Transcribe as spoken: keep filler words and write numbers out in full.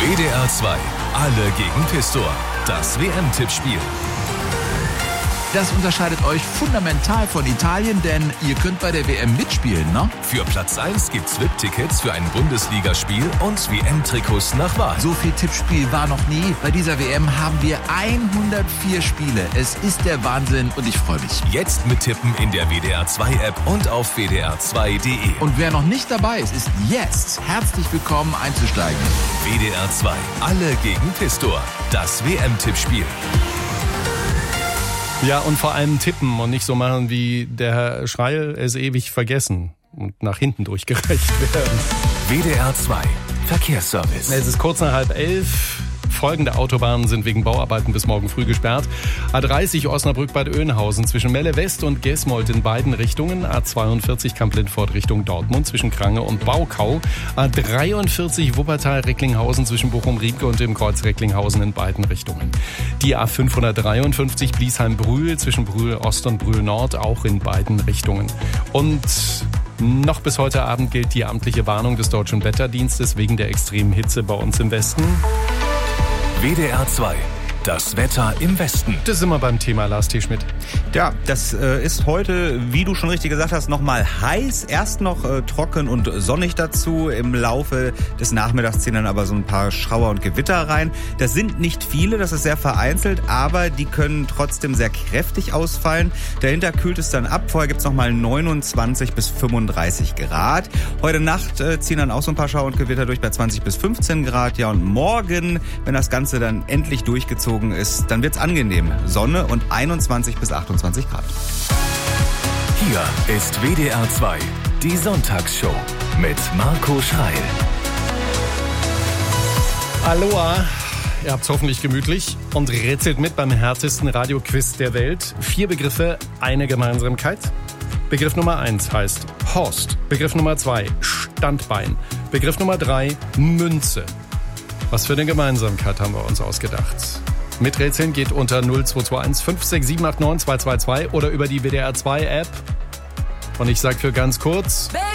W D R zwei. Alle gegen Pistor. Das W M-Tippspiel. Das unterscheidet euch fundamental von Italien, denn ihr könnt bei der W M mitspielen, ne? Für Platz eins gibt's V I P-Tickets für ein Bundesligaspiel und W M-Trikots nach Wahl. So viel Tippspiel war noch nie. Bei dieser W M haben wir hundertvier Spiele. Es ist der Wahnsinn und ich freue mich. Jetzt mittippen in der W D R zwei App und auf W D R zwei Punkt de. Und wer noch nicht dabei ist, ist jetzt herzlich willkommen einzusteigen. W D R zwei. Alle gegen Pistor. Das W M-Tippspiel. Ja, und vor allem tippen und nicht so machen wie der Herr Schreil, es ewig vergessen und nach hinten durchgereicht werden. W D R zwei Verkehrsservice. Es ist kurz nach halb elf. Folgende Autobahnen sind wegen Bauarbeiten bis morgen früh gesperrt. A dreißig Osnabrück-Bad Oeynhausen zwischen Melle West und Gesmold in beiden Richtungen. A zweiundvierzig Kamp-Lindfort Richtung Dortmund zwischen Krange und Baukau. A dreiundvierzig Wuppertal-Recklinghausen zwischen Bochum-Riemke und dem Kreuz Recklinghausen in beiden Richtungen. Die A fünfhundertdreiundfünfzig Bliesheim-Brühl zwischen Brühl-Ost und Brühl-Nord auch in beiden Richtungen. Und noch bis heute Abend gilt die amtliche Warnung des Deutschen Wetterdienstes wegen der extremen Hitze bei uns im Westen. W D R zwei. Das Wetter im Westen. Das sind wir beim Thema, Lars T. Schmidt. Ja, das äh, ist heute, wie du schon richtig gesagt hast, nochmal heiß. Erst noch äh, trocken und sonnig dazu. Im Laufe des Nachmittags ziehen dann aber so ein paar Schauer und Gewitter rein. Das sind nicht viele, das ist sehr vereinzelt, aber die können trotzdem sehr kräftig ausfallen. Dahinter kühlt es dann ab. Vorher gibt's nochmal neunundzwanzig bis fünfunddreißig Grad. Heute Nacht äh, ziehen dann auch so ein paar Schauer und Gewitter durch bei zwanzig bis fünfzehn Grad. Ja, und morgen, wenn das Ganze dann endlich durchgezogen ist, dann wird's angenehm. Sonne und einundzwanzig bis achtundzwanzig Grad. Hier ist W D R zwei, die Sonntagsshow mit Marco Schreil. Aloha, ihr habt's hoffentlich gemütlich und rätselt mit beim härtesten Radioquiz der Welt. Vier Begriffe, eine Gemeinsamkeit. Begriff Nummer eins heißt Horst. Begriff Nummer zwei Standbein. Begriff Nummer drei Münze. Was für eine Gemeinsamkeit haben wir uns ausgedacht? Miträtseln geht unter null zwei zwei eins fünf sechs sieben acht neun zwei zwei zwei oder über die W D R zwei App. Und ich sag für ganz kurz...